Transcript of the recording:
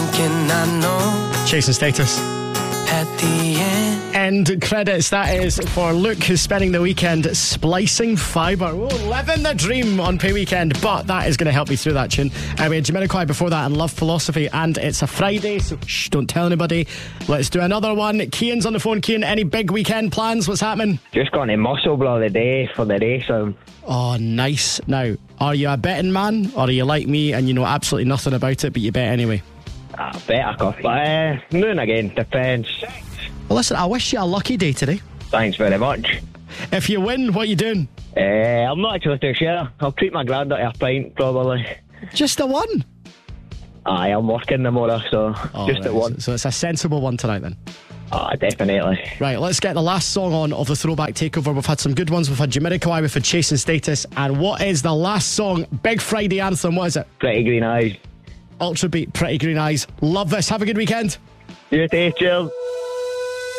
thinking I know Chasing Status. at the end. End credits, that is for Luke, who's spending the weekend splicing fibre. Oh, living the dream on Pay Weekend, but that is going to help me through that tune. We had Jamiroquai before that and Love Philosophy, and it's a Friday, so shh, don't tell anybody. Let's do another one. Cian's on the phone. Cian, any big weekend plans? What's happening? Just going to Musselburgh today for the race. Oh, nice. Now, are you a betting man, or are you like me and you know absolutely nothing about it, but you bet anyway? I bet I could, but now and again, depends. Well, listen, I wish you a lucky day today. Thanks very much. If you win, what are you doing? I'm not actually too sure. I'll treat my granddad to a pint, probably. Just the one? Aye, I'm working tomorrow, so just the one. So it's a sensible one tonight then. Definitely. Right, let's get the last song on of the Throwback Takeover. We've had some good ones. We've had Jamiroquai, we've had Chasing Status. And what is the last song? Big Friday anthem, what is it? Pretty Green Eyes. Ultra Beat, Pretty Green Eyes. Love this. Have a good weekend. You too, cheers.